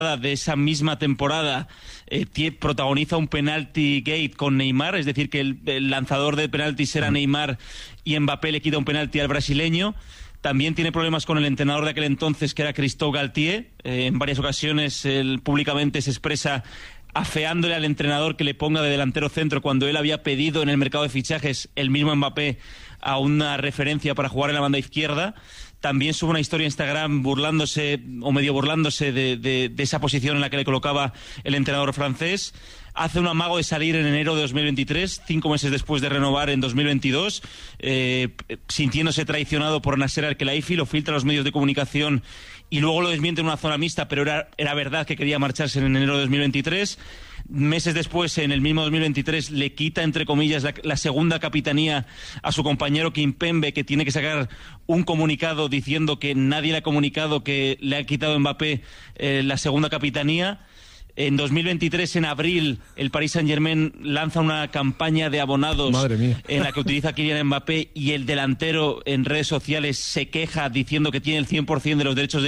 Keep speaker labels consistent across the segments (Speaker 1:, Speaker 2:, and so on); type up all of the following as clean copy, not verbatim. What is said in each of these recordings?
Speaker 1: de esa misma temporada protagoniza un penalty gate con Neymar, es decir, que el lanzador de penaltis era Neymar y Mbappé le quita un penalti al brasileño. También tiene problemas con el entrenador de aquel entonces, que era Christophe Galtier. En varias ocasiones él públicamente se expresa afeándole al entrenador que le ponga de delantero centro cuando él había pedido en el mercado de fichajes, el mismo Mbappé, a una referencia para jugar en la banda izquierda. También sube una historia en Instagram burlándose, o medio burlándose, de esa posición en la que le colocaba el entrenador francés. Hace un amago de salir en enero de 2023, 5 meses después de renovar en 2022, sintiéndose traicionado por Nasser Al-Khelaifi, lo filtra a los medios de comunicación y luego lo desmiente en una zona mixta, pero era verdad que quería marcharse en enero de 2023. Meses después, en el mismo 2023, le quita, entre comillas, la segunda capitanía a su compañero Kimpembe, que tiene que sacar un comunicado diciendo que nadie le ha comunicado que le ha quitado a Mbappé la segunda capitanía. En 2023, en abril, el Paris Saint-Germain lanza una campaña de abonados en la que utiliza a Kylian Mbappé, y el delantero en redes sociales se queja diciendo que tiene el 100% de los derechos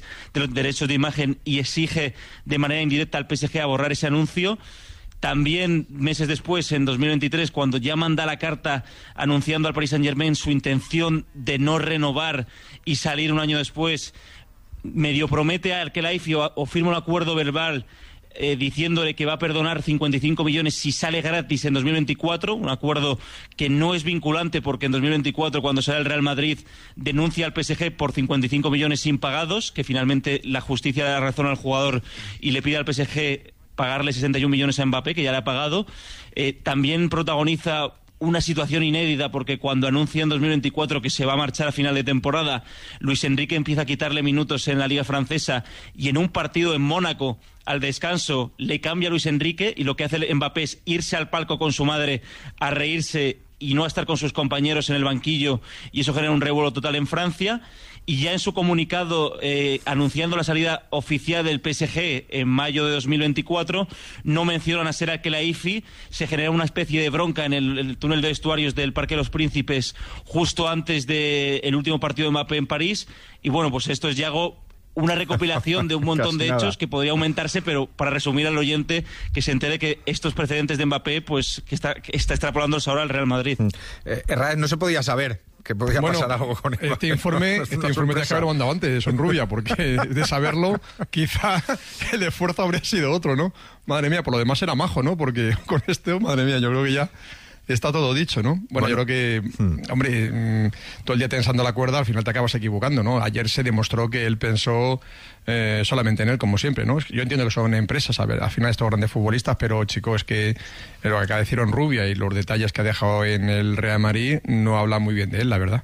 Speaker 1: de imagen y exige de manera indirecta al PSG a borrar ese anuncio. También, meses después, en 2023, cuando ya manda la carta anunciando al Paris Saint-Germain su intención de no renovar y salir un año después, medio promete a Al-Khelaifi o firma un acuerdo verbal diciéndole que va a perdonar 55 millones si sale gratis en 2024, un acuerdo que no es vinculante porque en 2024, cuando sale el Real Madrid, denuncia al PSG por 55 millones impagados, que finalmente la justicia da razón al jugador y le pide al PSG pagarle 61 millones a Mbappé, que ya le ha pagado. También protagoniza una situación inédita, porque cuando anuncia en 2024 que se va a marchar a final de temporada, Luis Enrique empieza a quitarle minutos en la Liga Francesa, y en un partido en Mónaco, al descanso, le cambia a Luis Enrique, y lo que hace Mbappé es irse al palco con su madre a reírse y no a estar con sus compañeros en el banquillo, y eso genera un revuelo total en Francia. Y ya en su comunicado, anunciando la salida oficial del PSG en mayo de 2024, no mencionan a Nasser Al-Khelaifi. Se genera una especie de bronca en el túnel de vestuarios del Parque de los Príncipes justo antes del último partido de Mbappé en París. Y bueno, pues esto es, Yago, una recopilación de un montón de hechos que podría aumentarse, pero para resumir al oyente, que se entere que estos precedentes de Mbappé, pues que está extrapolándolos ahora al Real Madrid.
Speaker 2: No se podía saber que podía pasar algo con él.
Speaker 3: Este informe tenía que haber mandado antes, Sonrubia, porque de saberlo, quizá el esfuerzo habría sido otro, ¿no? Madre mía, por lo demás era majo, ¿no? Porque con esto, madre mía, yo creo que ya está todo dicho, ¿no? Bueno, yo creo que, hombre, todo el día tensando la cuerda, al final te acabas equivocando, ¿no? Ayer se demostró que él pensó solamente en él, como siempre, ¿no? Yo entiendo que son empresas, a ver, al final estos grandes futbolistas, pero, chico, es que lo que acaba de decir Rubia y los detalles que ha dejado en el Real Madrid no habla muy bien de él, la verdad.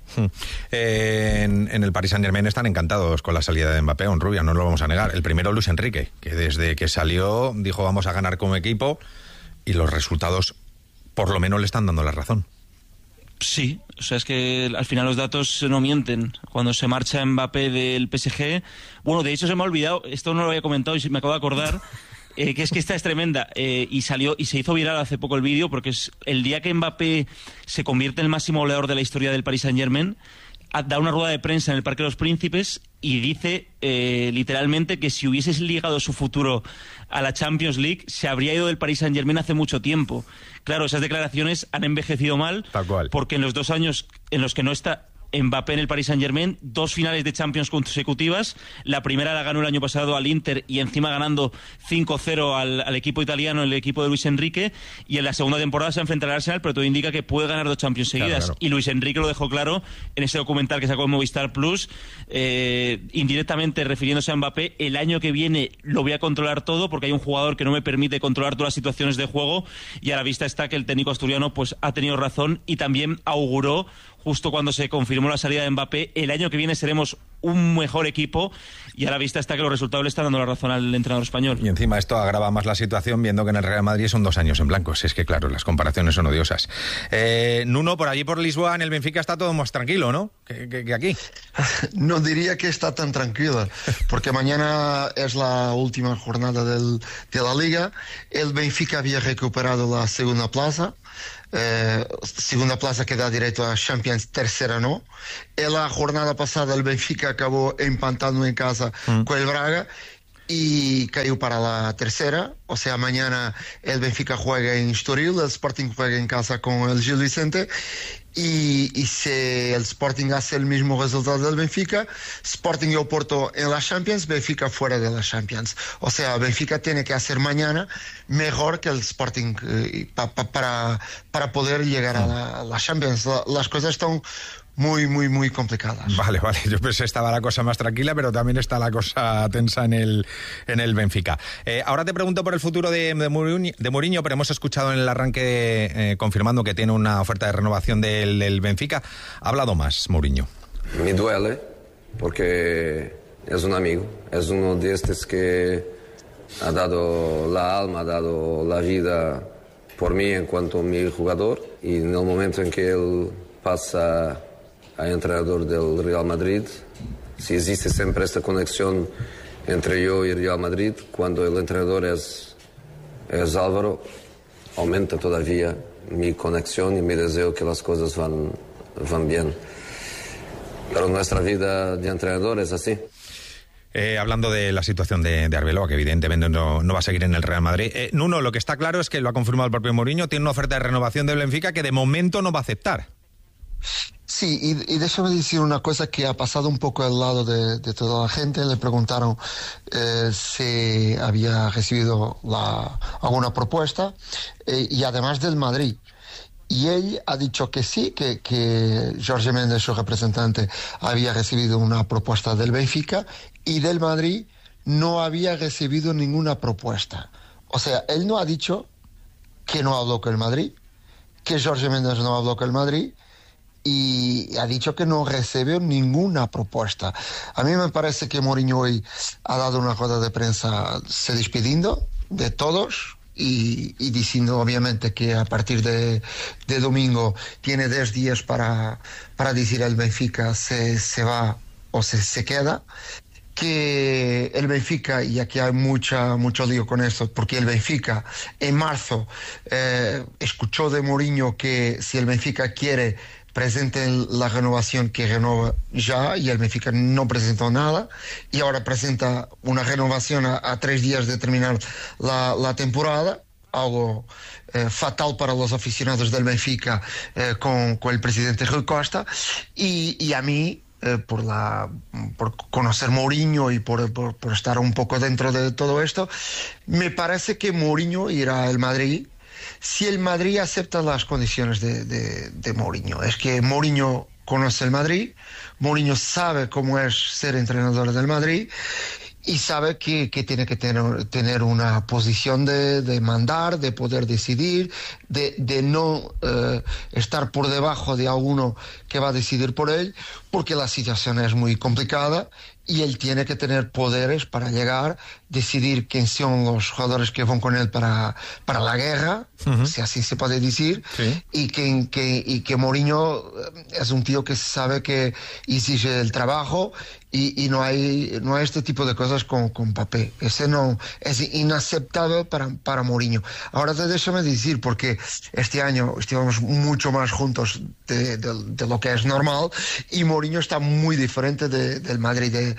Speaker 2: En el Paris Saint-Germain están encantados con la salida de Mbappé, Rubia, no lo vamos a negar. El primero, Luis Enrique, que desde que salió dijo vamos a ganar como equipo, y los resultados por lo menos le están dando la razón.
Speaker 1: Sí, o sea, es que al final los datos no mienten. Cuando se marcha Mbappé del PSG, bueno, de hecho se me ha olvidado, esto no lo había comentado y me acabo de acordar, que es que esta es tremenda, y se hizo viral hace poco el vídeo, porque es el día que Mbappé se convierte en el máximo goleador de la historia del Paris Saint-Germain. Da una rueda de prensa en el Parque de los Príncipes y dice literalmente que si hubieses ligado su futuro a la Champions League, se habría ido del Paris Saint-Germain hace mucho tiempo. Claro, esas declaraciones han envejecido mal,
Speaker 2: tal cual,
Speaker 1: porque en los 2 años en los que no está Mbappé en el Paris Saint-Germain, 2 finales de Champions consecutivas. La primera la ganó el año pasado al Inter, y encima ganando 5-0 al equipo italiano, el equipo de Luis Enrique, y en la segunda temporada se enfrentará al Arsenal, pero todo indica que puede ganar 2 Champions seguidas. Claro. Y Luis Enrique lo dejó claro en ese documental que sacó en Movistar Plus, indirectamente refiriéndose a Mbappé: el año que viene lo voy a controlar todo, porque hay un jugador que no me permite controlar todas las situaciones de juego, y a la vista está que el técnico asturiano pues ha tenido razón, y también auguró, justo cuando se confirmó la salida de Mbappé, el año que viene seremos un mejor equipo, y a la vista está que los resultados le están dando la razón al entrenador español.
Speaker 2: Y encima esto agrava más la situación, viendo que en el Real Madrid son 2 años en blanco. Es que claro, las comparaciones son odiosas. Nuno, por allí por Lisboa, en el Benfica está todo más tranquilo, ¿no? Que aquí.
Speaker 4: No diría que está tan tranquila, porque mañana es la última jornada de la Liga. El Benfica había recuperado la segunda plaza que da derecho a Champions, tercera no. En la jornada pasada el Benfica acabó empatando en casa con el Braga, y cayó para la tercera. O sea, mañana el Benfica juega en Estoril, el Sporting juega en casa con el Gil Vicente. Y si el Sporting hace el mismo resultado del Benfica, Sporting y Oporto en la Champions, Benfica fuera de la Champions. O sea, Benfica tiene que hacer mañana mejor que el Sporting para poder llegar a la Champions. Las cosas están muy complicadas.
Speaker 2: Vale, yo pensé que estaba la cosa más tranquila, pero también está la cosa tensa en el Benfica. Ahora te pregunto por el futuro de Mourinho, pero hemos escuchado en el arranque confirmando que tiene una oferta de renovación del Benfica. ¿Ha hablado más Mourinho?
Speaker 5: Me duele porque es un amigo, es uno de estos que ha dado la alma, ha dado la vida por mí en cuanto a mi jugador, y en el momento en que él pasa a entrenador del Real Madrid, si existe siempre esta conexión entre yo y Real Madrid, cuando el entrenador es Álvaro, aumenta todavía mi conexión y mi deseo que las cosas van bien. Pero nuestra vida de entrenador es así.
Speaker 2: Hablando de la situación de Arbeloa, que evidentemente no va a seguir en el Real Madrid. Nuno, lo que está claro es que lo ha confirmado el propio Mourinho, tiene una oferta de renovación del Benfica que de momento no va a aceptar.
Speaker 4: Sí, y déjame decir una cosa que ha pasado un poco al lado de toda la gente. Le preguntaron si había recibido alguna propuesta, y además del Madrid. Y él ha dicho que sí, que Jorge Méndez, su representante, había recibido una propuesta del Benfica, y del Madrid no había recibido ninguna propuesta. O sea, él no ha dicho que no habló con el Madrid, que Jorge Méndez no habló con el Madrid, y ha dicho que no recibió ninguna propuesta. A mí me parece que Mourinho hoy ha dado una rueda de prensa se despidiendo de todos y diciendo obviamente que a partir de domingo tiene 10 días para decir al Benfica se va o se queda. Que el Benfica, y aquí hay mucho lío con esto, porque el Benfica en marzo escuchó de Mourinho que si el Benfica quiere presenten la renovación, que renueva ya, y el Benfica no presentó nada, y ahora presenta una renovación a 3 días de terminar la temporada, algo fatal para los aficionados del Benfica con el presidente Rui Costa, y a mí, por conocer Mourinho y por estar un poco dentro de todo esto, me parece que Mourinho irá al Madrid si el Madrid acepta las condiciones de Mourinho. Es que Mourinho conoce el Madrid, Mourinho sabe cómo es ser entrenador del Madrid y sabe que tiene que tener una posición de mandar, de poder decidir, de no estar por debajo de alguno que va a decidir por él, porque la situación es muy complicada y él tiene que tener poderes para llegar, decidir quién son los jugadores que van con él para la guerra, si así se puede decir, sí. y que Mourinho es un tío que sabe que exige el trabajo y no hay este tipo de cosas con Mbappé. Ese no es inaceptable para Mourinho. Ahora déjame decir, porque este año estuvimos mucho más juntos de lo que es normal, y Mourinho está muy diferente del Madrid,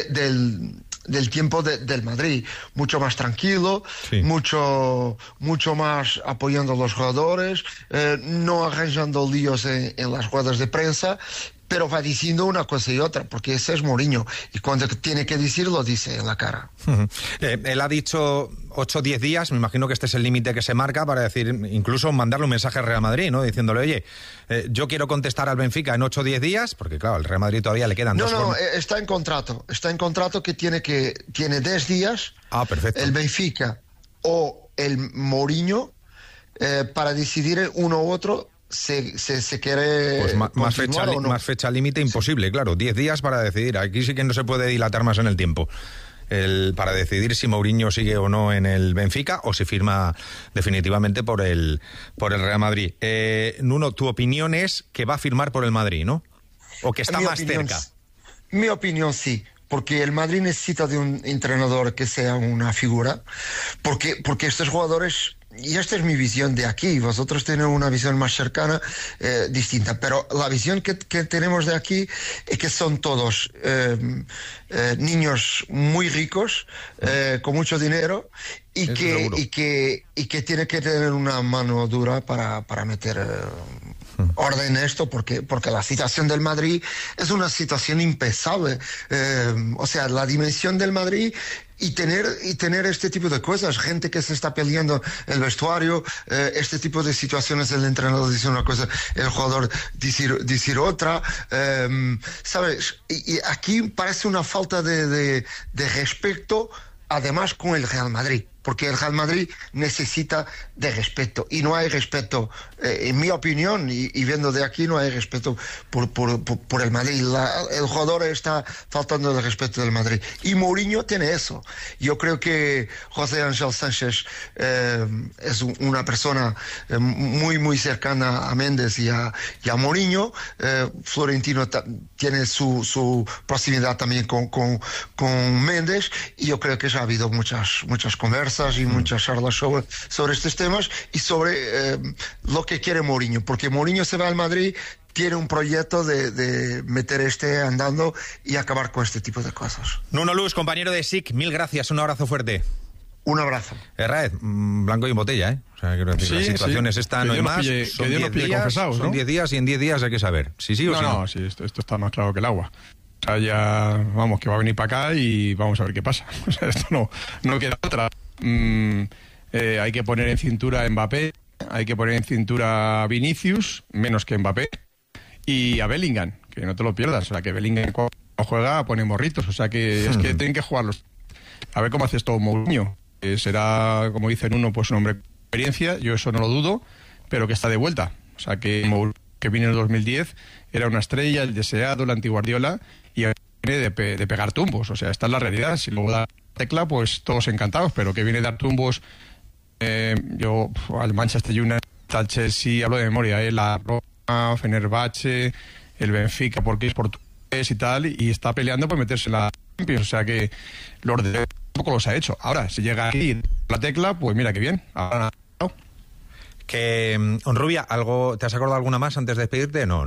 Speaker 4: del tiempo del Madrid, mucho más tranquilo, sí. mucho más apoyando a los jugadores, no arranjando líos en las ruedas de prensa, pero va diciendo una cosa y otra, porque ese es Mourinho, y cuando tiene que decir, lo dice en la cara.
Speaker 2: Él ha dicho 8 o 10 días, me imagino que este es el límite que se marca para decir, incluso mandarle un mensaje al Real Madrid, ¿no? Diciéndole, oye, yo quiero contestar al Benfica en 8 o 10 días, porque claro, al Real Madrid todavía le quedan dos.
Speaker 4: No, está en contrato que tiene 10 días,
Speaker 2: perfecto.
Speaker 4: El Benfica o el Mourinho, para decidir uno u otro, se quiere
Speaker 2: pues más fecha límite imposible, claro, 10 días para decidir. Aquí sí que no se puede dilatar más en el tiempo para decidir si Mourinho sigue o no en el Benfica o si firma definitivamente por el Real Madrid. Nuno, tu opinión es que va a firmar por el Madrid, ¿no? O que está más cerca.
Speaker 4: Mi opinión sí, porque el Madrid necesita de un entrenador que sea una figura, porque estos jugadores y esta es mi visión de aquí, vosotros tenéis una visión más cercana, distinta, pero la visión que tenemos de aquí es que son todos niños muy ricos, con mucho dinero, y que tiene que tener una mano dura para meter orden en esto, porque la situación del Madrid es una situación impensable. O sea, la dimensión del Madrid y tener este tipo de cosas, gente que se está peleando el vestuario, este tipo de situaciones, el entrenador dice una cosa, el jugador decir otra, ¿sabes? Y aquí parece una falta de respeto, además con el Real Madrid, porque el Real Madrid necesita de respeto, y no hay respeto, en mi opinión, y viendo de aquí, no hay respeto por el Madrid. El jugador está faltando de respeto del Madrid, y Mourinho tiene eso. Yo creo que José Ángel Sánchez es una persona muy muy cercana a Méndez y a Mourinho. Florentino tiene su proximidad también con Méndez, y yo creo que ya ha habido muchas conversas y muchas charlas sobre estos temas y sobre lo que quiere Mourinho, porque Mourinho se va al Madrid, tiene un proyecto de meter andando y acabar con este tipo de cosas.
Speaker 2: Nuno Luz, compañero de SIC, mil gracias, un abrazo fuerte.
Speaker 4: Un abrazo.
Speaker 2: Raed, blanco y en botella, ¿eh? O sea, quiero decir, la situación es esta, no hay más. Son 10 días, son 10 días, y en 10 días hay que saber si sí o si no.
Speaker 3: No, sí, esto está más claro que el agua. O sea, ya, vamos, que va a venir para acá y vamos a ver qué pasa. O sea, esto no queda otra. Hay que poner en cintura a Mbappé, hay que poner en cintura a Vinicius, menos que Mbappé, y a Bellingham, que no te lo pierdas. O sea, que Bellingham cuando juega pone morritos. O sea, que es que tienen que jugarlos. A ver cómo hace esto Mourinho. Será, como dicen uno, pues un hombre con experiencia, yo eso no lo dudo, pero que está de vuelta. O sea, que Mourinho, que vino en el 2010, era una estrella, el deseado, el anti-Guardiola, y viene de pegar tumbos. O sea, esta es la realidad. Si luego da tecla, pues todos encantados, pero que viene de dar tumbos, yo al Manchester United, al Chelsea, hablo de memoria, la Roma, Fenerbahce, el Benfica, porque es portugués y tal, y está peleando por meterse en la Champions. O sea que los de poco los ha hecho. Ahora, si llega aquí la tecla, pues mira qué bien. Ahora no.
Speaker 2: Que, Onrubia, ¿te has acordado alguna más antes de despedirte? No.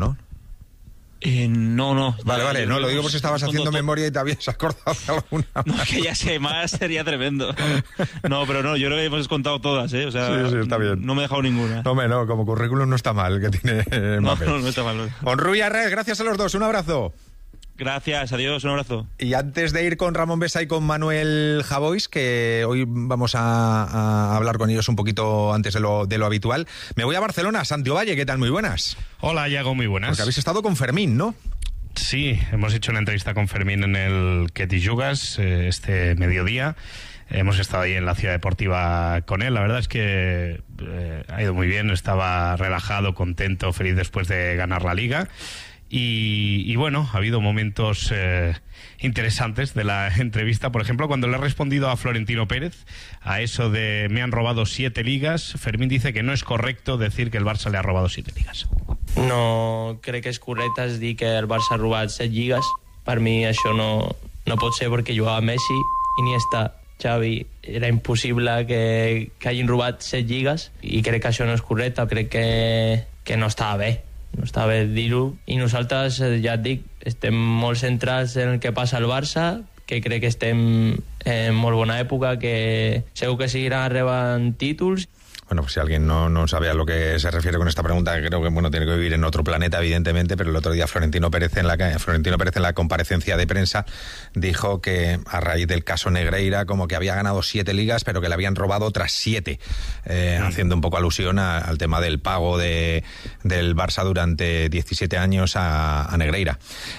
Speaker 1: No.
Speaker 2: Vale, no, lo digo porque estabas haciendo memoria y te habías acordado de alguna más.
Speaker 1: No, que ya sé, más sería tremendo. No, pero no, yo creo que hemos contado todas, ¿eh? O sea,
Speaker 2: sí, está bien.
Speaker 1: No me he dejado ninguna.
Speaker 2: No, como currículum no está mal, que tiene Mbappé.
Speaker 1: No está mal.
Speaker 2: Onrubia, Raed, gracias a los dos, un abrazo.
Speaker 1: Gracias, adiós, un abrazo.
Speaker 2: Y antes de ir con Ramón Besa y con Manuel Javois, que hoy vamos a hablar con ellos un poquito antes de lo habitual, me voy a Barcelona. Santi Ovalle, ¿qué tal? Muy buenas.
Speaker 6: Hola, Iago, muy buenas.
Speaker 2: Porque habéis estado con Fermín, ¿no?
Speaker 6: Sí, hemos hecho una entrevista con Fermín en el Que T'hi Jugues este mediodía. Hemos estado ahí en la Ciudad Deportiva con él. La verdad es que ha ido muy bien, estaba relajado, contento, feliz después de ganar la Liga. Y bueno, ha habido momentos interesantes de la entrevista. Por ejemplo, cuando le ha respondido a Florentino Pérez a eso de me han robado 7 ligas, Fermín dice que no es correcto decir que el Barça le ha robado 7 ligas.
Speaker 7: No crec que és correcte dir que el Barça ha robat 7 lligues. Per mi això no pot ser, perquè jugava Messi, Iniesta, Xavi. Era impossible que hagin robat 7 lligues, i crec que això no és correcte. Crec que no estava bé. No està bé dir-ho, i nosaltres, ja et dic, estem molt centrats en el que passa al Barça, que crec que estem en molt bona època, que segur que seguiran rebant títols.
Speaker 2: Bueno, pues si alguien no sabe a lo que se refiere con esta pregunta, creo que tiene que vivir en otro planeta, evidentemente, pero el otro día Florentino Pérez en la comparecencia de prensa dijo que a raíz del caso Negreira como que había ganado 7 ligas, pero que le habían robado otras 7, haciendo un poco alusión al tema del pago del Barça durante 17 años a Negreira.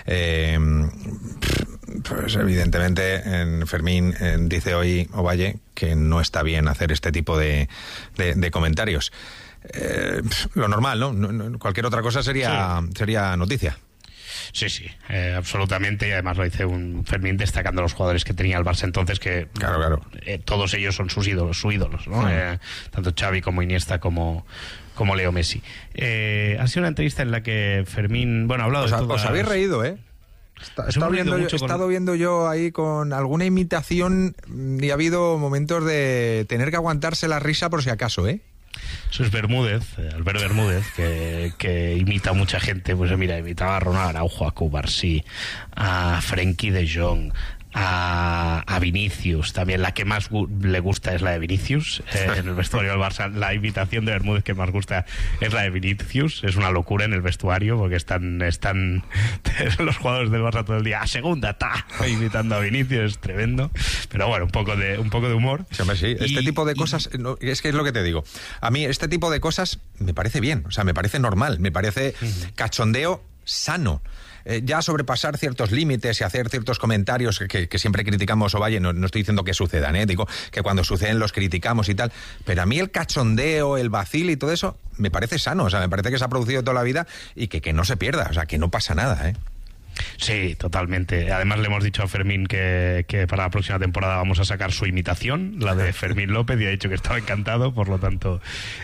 Speaker 2: Pues evidentemente Fermín dice hoy Ovalle que no está bien hacer este tipo de comentarios. Lo normal, ¿no? Cualquier otra cosa sería noticia.
Speaker 6: Sí, absolutamente, y además lo dice un Fermín destacando los jugadores que tenía el Barça entonces, que
Speaker 2: claro.
Speaker 6: Todos ellos son sus ídolos, ¿no? Tanto Xavi como Iniesta como Leo Messi. Ha sido una entrevista en la que Fermín, ha hablado de todas...
Speaker 2: Os habéis reído, ¿eh? He estado viendo yo ahí con alguna imitación y ha habido momentos de tener que aguantarse la risa por si acaso, ¿eh?
Speaker 6: Eso es Bermúdez, Albert Bermúdez, que imita a mucha gente. Pues mira, imitaba a Ronald Araujo, a Cubarsí, a Frenkie de Jong, a Vinicius. También la que más le gusta es la de Vinicius. En el vestuario del Barça, la imitación de Bermúdez que más gusta es la de Vinicius. Es una locura en el vestuario porque están los jugadores del Barça todo el día a segunda, imitando a Vinicius. Es tremendo. Pero bueno, un poco de humor.
Speaker 2: Sí, hombre, sí. Este tipo de cosas, es que es lo que te digo. A mí este tipo de cosas me parece bien, o sea, me parece normal, me parece cachondeo sano. Ya sobrepasar ciertos límites y hacer ciertos comentarios que siempre criticamos, Ovalle, no estoy diciendo que sucedan, digo que cuando suceden los criticamos y tal, pero a mí el cachondeo, el vacil y todo eso me parece sano, o sea, me parece que se ha producido toda la vida y que no se pierda, o sea, que no pasa nada,
Speaker 6: Sí, totalmente. Además le hemos dicho a Fermín que para la próxima temporada vamos a sacar su imitación, la de Fermín López, y ha dicho que estaba encantado, por lo tanto...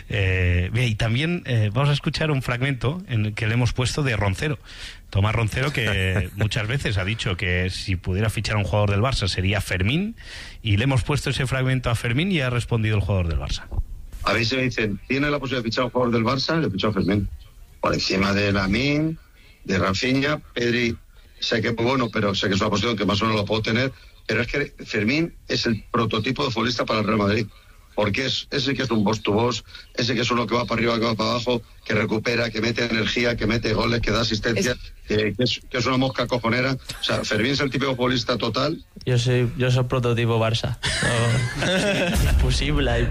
Speaker 6: y también vamos a escuchar un fragmento en el que le hemos puesto de Roncero. Tomás Roncero, que muchas veces ha dicho que si pudiera fichar a un jugador del Barça sería Fermín, y le hemos puesto ese fragmento a Fermín y ha respondido el jugador del Barça.
Speaker 8: A veces me dicen, ¿tiene la posibilidad de fichar a un jugador del Barça? Le ficho a Fermín. Por encima de Lamine, de Rafinha, Pedri, sé que es muy bueno, pero sé que es una posición que más o menos lo puedo tener, pero es que Fermín es el prototipo de futbolista para el Real Madrid, porque es ese que es un boss to boss, ese que es uno que va para arriba, que va para abajo, que recupera, que mete energía, que mete goles, que da asistencia, que es una mosca cojonera. O sea, Fermín es el típico futbolista total.
Speaker 7: Yo soy prototipo Barça. Imposible.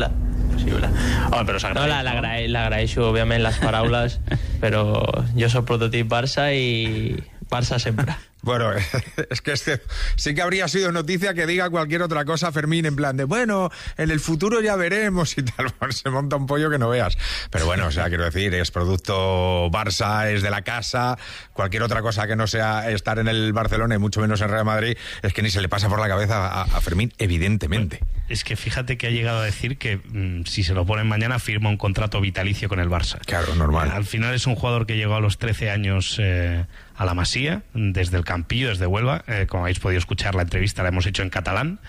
Speaker 6: Oh, però
Speaker 7: l'agraeixo, òbviament, les paraules, però jo soy prototipo Barça y Barça siempre.
Speaker 2: Bueno, es que sí que habría sido noticia que diga cualquier otra cosa Fermín, en plan de, bueno, en el futuro ya veremos y tal. Bueno, se monta un pollo que no veas. Pero bueno, o sea, quiero decir, es producto Barça, es de la casa. Cualquier otra cosa que no sea estar en el Barcelona y mucho menos en Real Madrid, es que ni se le pasa por la cabeza a Fermín, evidentemente.
Speaker 6: Bueno, es que fíjate que ha llegado a decir que si se lo ponen mañana firma un contrato vitalicio con el Barça.
Speaker 2: Claro, normal.
Speaker 6: Al final es un jugador que llegó a los 13 años a la Masía, desde el Campillo, desde Huelva. Como habéis podido escuchar, la entrevista la hemos hecho en catalán.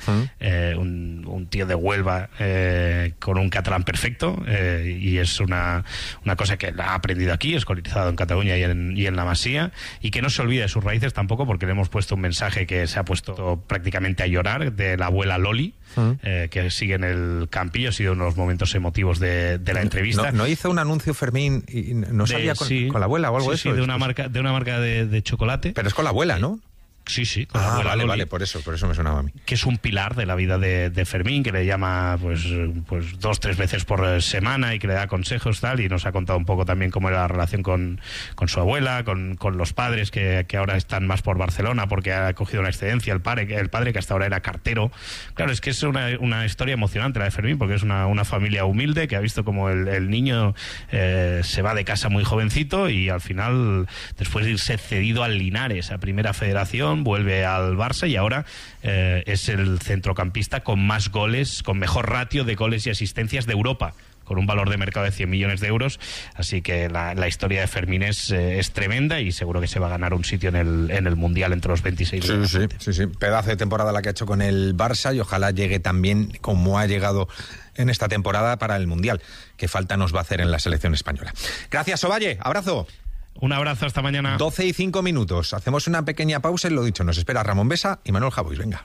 Speaker 6: Un tío de Huelva con un catalán perfecto, y es una cosa que ha aprendido aquí, escolarizado en Cataluña y en la Masía, y que no se olvide de sus raíces tampoco, porque le hemos puesto un mensaje que se ha puesto prácticamente a llorar, de la abuela Loli, que sigue en el Campillo. Ha sido uno de los momentos emotivos de la entrevista.
Speaker 2: ¿No hizo un anuncio Fermín y no salía con la abuela o algo de eso?
Speaker 6: Sí, de una marca de chocolate.
Speaker 2: Pero es con la abuela, ¿no?
Speaker 6: Sí, con la abuela Loli,
Speaker 2: vale, por eso me sonaba a mí.
Speaker 6: Que es un pilar de la vida de Fermín, que le llama pues 2-3 veces por semana y que le da consejos tal, y nos ha contado un poco también cómo era la relación con su abuela, con los padres que ahora están más por Barcelona porque ha cogido una excedencia, el padre que hasta ahora era cartero. Claro, es que es una historia emocionante la de Fermín, porque es una familia humilde que ha visto como el niño se va de casa muy jovencito y al final, después de irse cedido al Linares, a Primera Federación, vuelve al Barça y ahora es el centrocampista con más goles, con mejor ratio de goles y asistencias de Europa, con un valor de mercado de 100 millones de euros. Así que la historia de Fermín es tremenda y seguro que se va a ganar un sitio en el Mundial entre los 26.
Speaker 2: Sí. Pedazo de temporada la que ha hecho con el Barça y ojalá llegue también como ha llegado en esta temporada para el Mundial, que falta nos va a hacer en la selección española. Gracias, Ovalle. Abrazo.
Speaker 6: Un abrazo, hasta mañana.
Speaker 2: 12:05. Hacemos una pequeña pausa y lo dicho, nos espera Ramón Besa y Manuel Javois. Venga.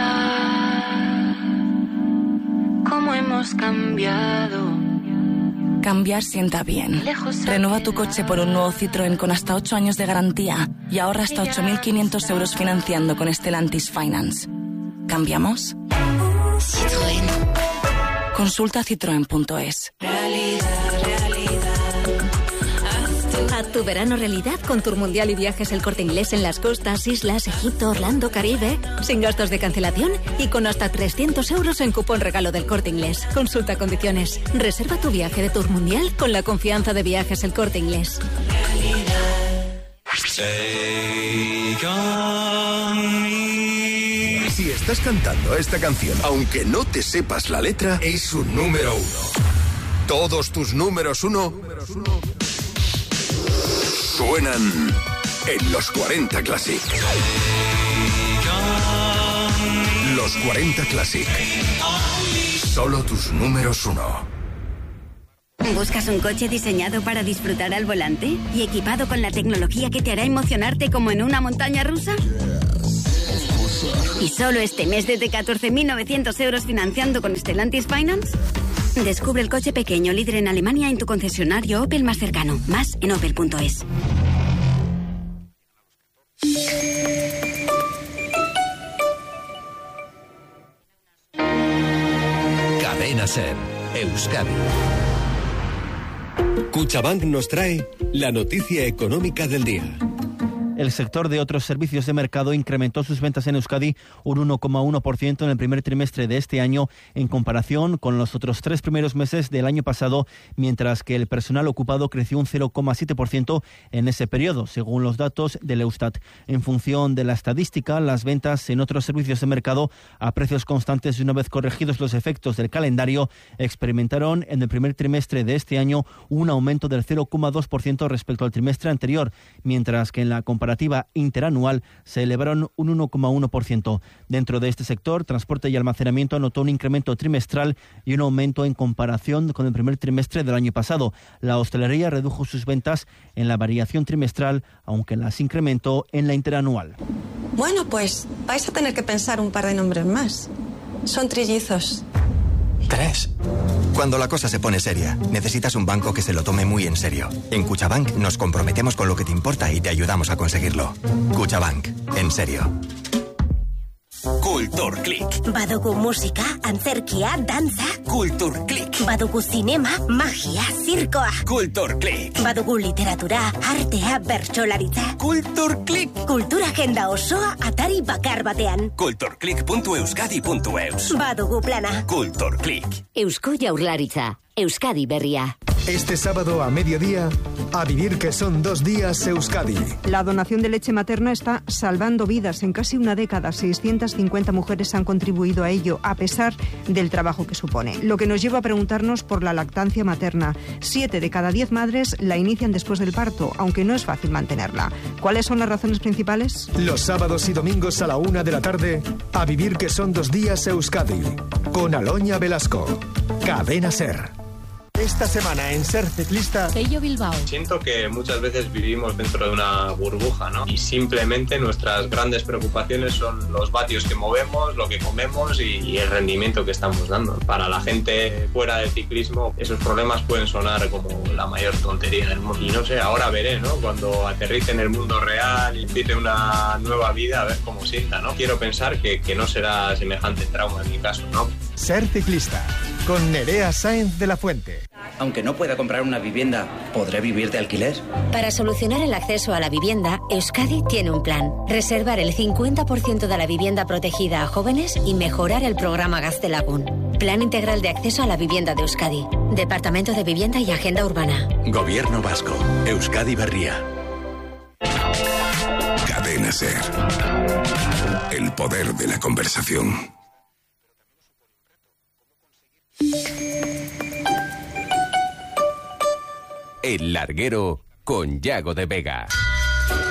Speaker 9: ¿Cómo hemos cambiado?
Speaker 10: Cambiar sienta bien. Renueva tu coche por un nuevo Citroën con hasta 8 años de garantía y ahorra hasta 8.500 euros financiando con Stellantis Finance. ¿Cambiamos?
Speaker 9: Citroën.
Speaker 10: Consulta citroen.es.
Speaker 11: Haz tu verano realidad con Tour Mundial y Viajes El Corte Inglés en las costas, islas, Egipto, Orlando, Caribe, sin gastos de cancelación y con hasta 300 euros en cupón regalo del Corte Inglés. Consulta condiciones. Reserva tu viaje de Tour Mundial con la confianza de Viajes El Corte Inglés.
Speaker 12: Si estás cantando esta canción, aunque no te sepas la letra, es un número 1. Todos tus números 1 suenan en los 40 Classic. Los 40 Classic. Solo tus números 1.
Speaker 13: ¿Buscas un coche diseñado para disfrutar al volante y equipado con la tecnología que te hará emocionarte como en una montaña rusa? ¿Y solo este mes desde 14.900 euros financiando con Stellantis Finance? Descubre el coche pequeño líder en Alemania en tu concesionario Opel más cercano. Más en opel.es.
Speaker 14: Cadena SER, Euskadi.
Speaker 15: Cuchabank nos trae la noticia económica del día.
Speaker 16: El sector de otros servicios de mercado incrementó sus ventas en Euskadi un 1,1% en el primer trimestre de este año en comparación con los otros 3 primeros meses del año pasado, mientras que el personal ocupado creció un 0,7% en ese periodo, según los datos del Eustat. En función de la estadística, las ventas en otros servicios de mercado a precios constantes y una vez corregidos los efectos del calendario experimentaron en el primer trimestre de este año un aumento del 0,2% respecto al trimestre anterior, mientras que en la comparativa interanual se elevaron un 1,1%. Dentro de este sector, transporte y almacenamiento anotó un incremento trimestral y un aumento en comparación con el primer trimestre del año pasado. La hostelería redujo sus ventas en la variación trimestral, aunque las incrementó en la interanual.
Speaker 17: Bueno, pues vais a tener que pensar un par de nombres más. Son trillizos.
Speaker 18: 3. Cuando la cosa se pone seria, necesitas un banco que se lo tome muy en serio. En Cuchabank nos comprometemos con lo que te importa y te ayudamos a conseguirlo. Cuchabank, en serio.
Speaker 14: Kultur Click.
Speaker 19: Badugu musika, antzerkia, dantza.
Speaker 14: Kultur Click.
Speaker 19: Badugu cinema, magia, zirkoa.
Speaker 14: Kultur Click.
Speaker 19: Badugu literatura, artea, bertsolaritza.
Speaker 14: Kultur Click.
Speaker 19: Kultura agenda osoa atari bakar batean.
Speaker 14: Kulturclick.euskadi.eus.
Speaker 19: Badugu plana.
Speaker 14: Kultur Click.
Speaker 20: Eusko Jaurlaritza. Euskadi Berria.
Speaker 21: Este sábado a mediodía, a vivir que son 2 días Euskadi.
Speaker 22: La donación de leche materna está salvando vidas. En casi una década, 650 mujeres han contribuido a ello, a pesar del trabajo que supone. Lo que nos lleva a preguntarnos por la lactancia materna. 7 de cada 10 madres la inician después del parto, aunque no es fácil mantenerla. ¿Cuáles son las razones principales?
Speaker 21: Los sábados y domingos a la 1 de la tarde, a vivir que son 2 días Euskadi. Con Aloña Velasco. Cadena SER. Esta semana en Ser Ciclista,
Speaker 23: Pello Bilbao.
Speaker 24: Siento que muchas veces vivimos dentro de una burbuja, ¿no? Y simplemente nuestras grandes preocupaciones son los vatios que movemos, lo que comemos y el rendimiento que estamos dando. Para la gente fuera del ciclismo, esos problemas pueden sonar como la mayor tontería del mundo. Y no sé, ahora veré, ¿no? Cuando aterrice en el mundo real y empiece una nueva vida, a ver cómo sienta, ¿no? Quiero pensar que no será semejante trauma en mi caso, ¿no?
Speaker 21: Ser Ciclista, con Nerea Sáenz de la Fuente.
Speaker 25: Aunque no pueda comprar una vivienda, ¿podré vivir de alquiler?
Speaker 20: Para solucionar el acceso a la vivienda, Euskadi tiene un plan. Reservar el 50% de la vivienda protegida a jóvenes y mejorar el programa Gaztelagun. Plan integral de acceso a la vivienda de Euskadi. Departamento de Vivienda y Agenda Urbana.
Speaker 14: Gobierno Vasco. Euskadi Berria.
Speaker 12: Cadena SER. El poder de la conversación.
Speaker 14: El Larguero con Yago de Vega.